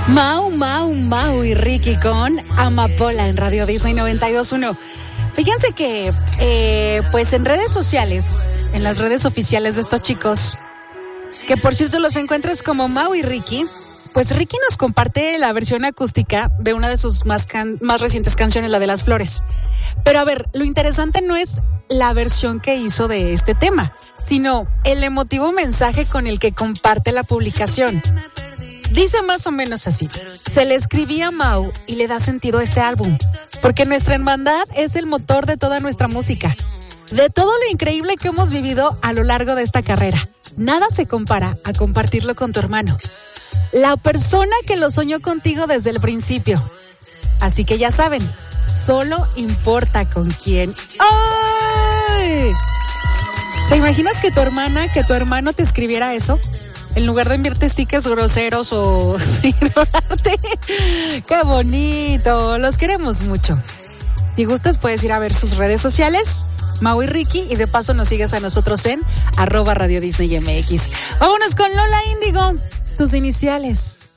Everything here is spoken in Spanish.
Mau y Ricky con Amapola en Radio Disney 92.1. Fíjense que, pues en redes sociales, en las redes oficiales de estos chicos, que por cierto los encuentras como Mau y Ricky, pues Ricky nos comparte la versión acústica de una de sus más recientes canciones, la de Las Flores. Pero a ver, lo interesante no es la versión que hizo de este tema, sino el emotivo mensaje con el que comparte la publicación. Dice más o menos así: se le escribía a Mau y le da sentido a este álbum, porque nuestra hermandad es el motor de toda nuestra música, de todo lo increíble que hemos vivido a lo largo de esta carrera. Nada se compara a compartirlo con tu hermano, la persona que lo soñó contigo desde el principio. Así que ya saben, solo importa con quién. ¡Ay! ¿Te imaginas que tu hermano te escribiera eso? En lugar de enviarte stickers groseros o ignorarte. ¡Qué bonito! Los queremos mucho. Si gustas, puedes ir a ver sus redes sociales, Mau y Ricky, y de paso nos sigues a nosotros en @Radio Disney MX. Vámonos con Lola Índigo, tus iniciales.